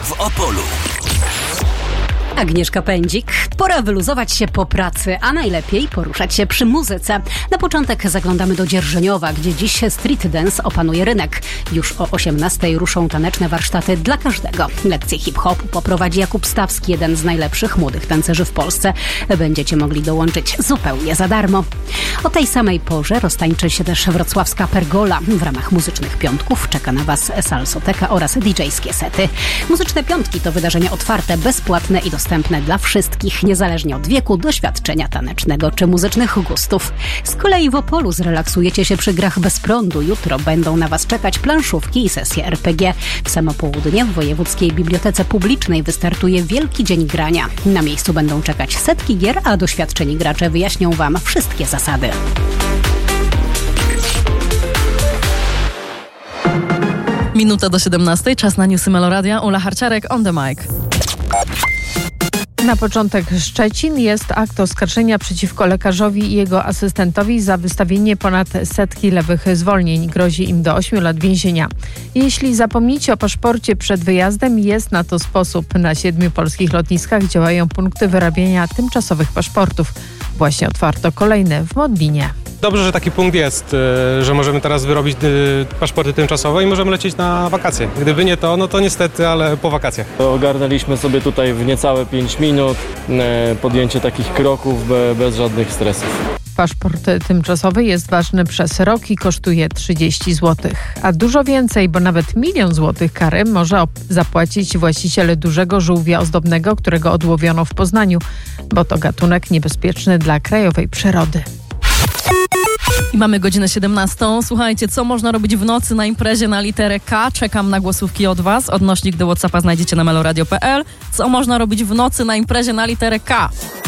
w Opolu. Agnieszka Pędzik. Pora wyluzować się po pracy, a najlepiej poruszać się przy muzyce. Na początek zaglądamy do Dzierżoniowa, gdzie dziś street dance opanuje rynek. Już o 18:00 ruszą taneczne warsztaty dla każdego. Lekcje hip-hopu poprowadzi Jakub Stawski, jeden z najlepszych młodych tancerzy w Polsce. Będziecie mogli dołączyć zupełnie za darmo. O tej samej porze roztańczy się też wrocławska Pergola. W ramach Muzycznych Piątków czeka na Was salsoteka oraz DJ-skie sety. Muzyczne Piątki to wydarzenie otwarte, bezpłatne i dostępne dla wszystkich, niezależnie od wieku, doświadczenia tanecznego czy muzycznych gustów. Z kolei w Opolu zrelaksujecie się przy grach bez prądu. Jutro będą na Was czekać planszówki i sesje RPG. W samo południe w Wojewódzkiej Bibliotece Publicznej wystartuje Wielki Dzień Grania. Na miejscu będą czekać setki gier, a doświadczeni gracze wyjaśnią Wam wszystkie zasady. Minuta do 17:00, czas na newsy Meloradia. Ula Harciarek on the mic. Na początek Szczecin. Jest akt oskarżenia przeciwko lekarzowi i jego asystentowi za wystawienie ponad setki lewych zwolnień. Grozi im do 8 lat więzienia. Jeśli zapomnicie o paszporcie przed wyjazdem, jest na to sposób. Na 7 polskich lotniskach działają punkty wyrabiania tymczasowych paszportów. Właśnie otwarto kolejne w Modlinie. Dobrze, że taki punkt jest, że możemy teraz wyrobić paszporty tymczasowe i możemy lecieć na wakacje. Gdyby nie to, no to niestety, ale po wakacjach. Ogarnęliśmy sobie tutaj w niecałe 5 minut podjęcie takich kroków bez żadnych stresów. Paszport tymczasowy jest ważny przez rok i kosztuje 30 zł. A dużo więcej, bo nawet 1 000 000 złotych kary może zapłacić właściciel dużego żółwia ozdobnego, którego odłowiono w Poznaniu, bo to gatunek niebezpieczny dla krajowej przyrody. I mamy godzinę 17:00. Słuchajcie, co można robić w nocy na imprezie na literę K? Czekam na głosówki od Was. Odnośnik do WhatsAppa znajdziecie na meloradio.pl. Co można robić w nocy na imprezie na literę K?